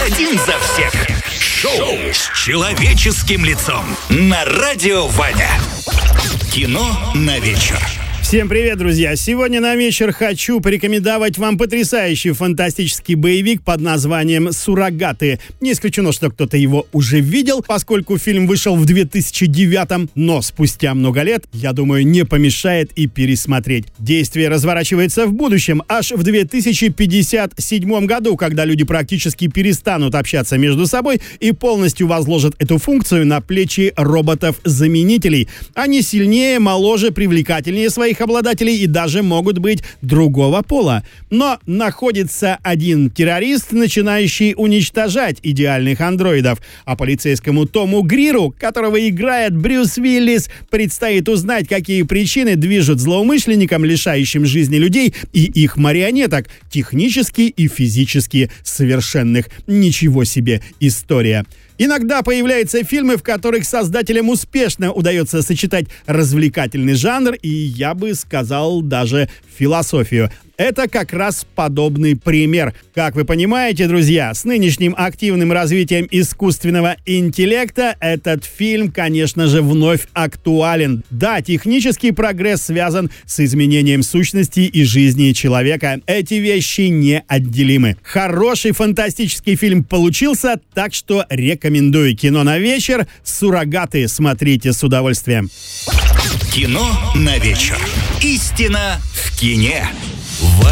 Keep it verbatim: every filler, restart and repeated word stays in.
Один за всех. Шоу с человеческим лицом на Радио Ваня. Кино на вечер. Всем привет, друзья! Сегодня на вечер хочу порекомендовать вам потрясающий фантастический боевик под названием «Суррогаты». Не исключено, что кто-то его уже видел, поскольку фильм вышел в две тысячи девятом, но спустя много лет, я думаю, не помешает и пересмотреть. Действие разворачивается в будущем, аж в две тысячи пятьдесят седьмом году, когда люди практически перестанут общаться между собой и полностью возложат эту функцию на плечи роботов-заменителей. Они сильнее, моложе, привлекательнее своих обладателей и даже могут быть другого пола. Но находится один террорист, начинающий уничтожать идеальных андроидов. А полицейскому Тому Гриру, которого играет Брюс Уиллис, предстоит узнать, какие причины движут злоумышленникам, лишающим жизни людей и их марионеток, технически и физически совершенных. Ничего себе история. Иногда появляются фильмы, в которых создателям успешно удается сочетать развлекательный жанр и, я бы сказал, даже философию. Это как раз подобный пример. Как вы понимаете, друзья, с нынешним активным развитием искусственного интеллекта этот фильм, конечно же, вновь актуален. Да, технический прогресс связан с изменением сущности и жизни человека. Эти вещи неотделимы. Хороший фантастический фильм получился, так что рекомендую. Кино на вечер. «Суррогаты» смотрите с удовольствием. Кино на вечер. Истина в кине.